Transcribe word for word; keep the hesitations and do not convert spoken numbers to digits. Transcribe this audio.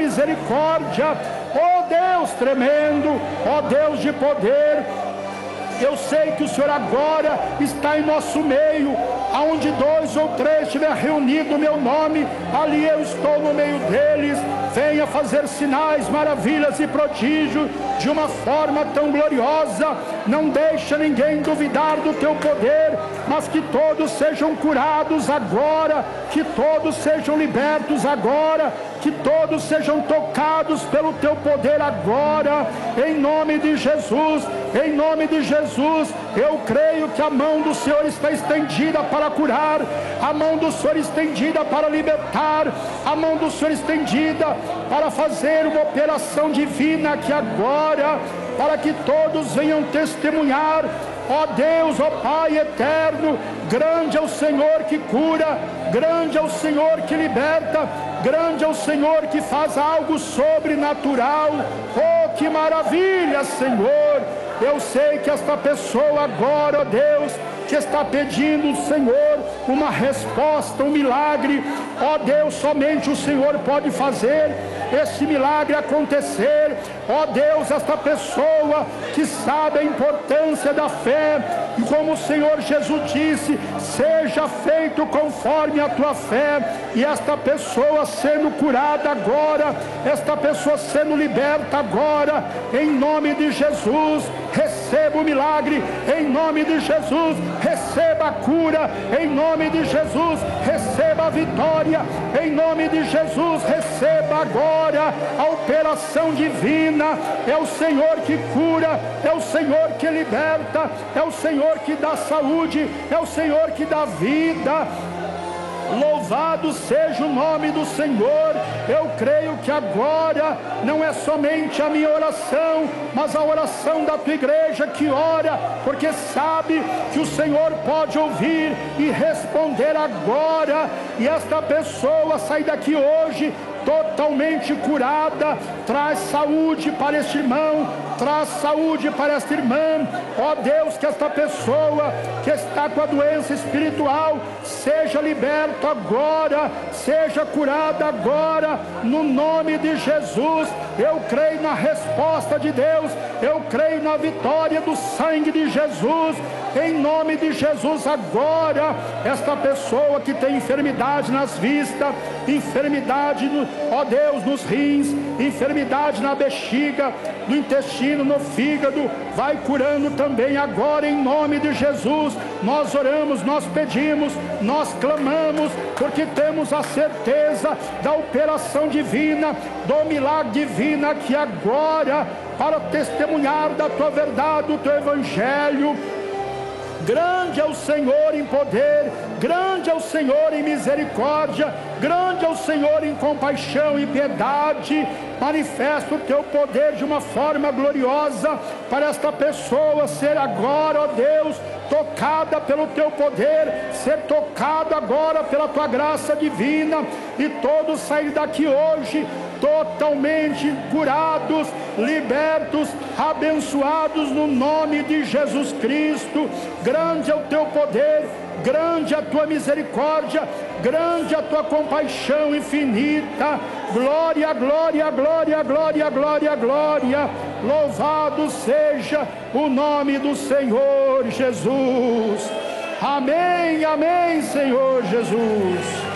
misericórdia. Ó Deus tremendo, ó Deus de poder, eu sei que o Senhor agora está em nosso meio. Aonde dois ou três estiver reunido o meu nome, ali eu estou no meio deles. Venha fazer sinais, maravilhas e prodígios de uma forma tão gloriosa. Não deixa ninguém duvidar do teu poder, mas que todos sejam curados agora, que todos sejam libertos agora, que todos sejam tocados pelo teu poder agora, em nome de Jesus. Em nome de Jesus, eu creio que a mão do Senhor está estendida para curar, a mão do Senhor estendida para libertar, a mão do Senhor estendida para fazer uma operação divina aqui agora, para que todos venham testemunhar. Ó Deus, ó Pai eterno, grande é o Senhor que cura, grande é o Senhor que liberta, grande é o Senhor que faz algo sobrenatural. Oh, que maravilha, Senhor! Eu sei que esta pessoa agora, ó Deus, que está pedindo, Senhor, uma resposta, um milagre. Ó Deus, somente o Senhor pode fazer esse milagre acontecer. Ó Deus, esta pessoa que sabe a importância da fé, e como o Senhor Jesus disse, seja feito conforme a tua fé, e esta pessoa sendo curada agora, esta pessoa sendo liberta agora, em nome de Jesus. Receba o milagre, em nome de Jesus. Receba a cura, em nome de Jesus. Receba a vitória, em nome de Jesus. Receba agora a operação divina. É o Senhor que cura, é o Senhor que liberta, é o Senhor que dá saúde, é o Senhor que dá vida. Louvado seja o nome do Senhor. Eu creio que agora não é somente a minha oração, mas a oração da tua igreja que ora, porque sabe que o Senhor pode ouvir e responder agora, e esta pessoa sai daqui hoje totalmente curada. Traz saúde para este irmão, traz saúde para esta irmã. Ó Deus, que esta pessoa que está com a doença espiritual seja liberta agora, seja curada agora, no nome de Jesus. Eu creio na resposta de Deus, eu creio na vitória do sangue de Jesus, em nome de Jesus. Agora, esta pessoa que tem enfermidade nas vistas, enfermidade, no, ó Deus, nos rins, enfermidade na bexiga, no intestino, no fígado, vai curando também agora, em nome de Jesus. Nós oramos, nós pedimos, nós clamamos, porque temos a certeza da operação divina, do milagre divino aqui agora, para testemunhar da tua verdade, do teu evangelho. Grande é o Senhor em poder, grande é o Senhor em misericórdia, grande é o Senhor em compaixão e piedade. Manifesta o teu poder de uma forma gloriosa para esta pessoa ser agora, ó Deus, tocada pelo teu poder, ser tocada agora pela tua graça divina, e todos saírem daqui hoje totalmente curados, libertos, abençoados no nome de Jesus Cristo. Grande é o teu poder, grande é a tua misericórdia, grande é a tua compaixão infinita. Glória, glória, glória, glória, glória, glória. Louvado seja o nome do Senhor Jesus. Amém, amém, Senhor Jesus.